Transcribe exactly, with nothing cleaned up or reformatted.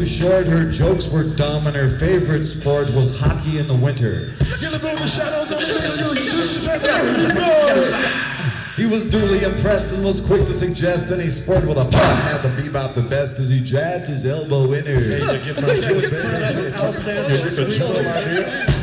too short, her jokes were dumb, and her favorite sport was hockey in the winter. He was duly impressed and was quick to suggest any sport with a puck had to be about the best as he jabbed his elbow in her.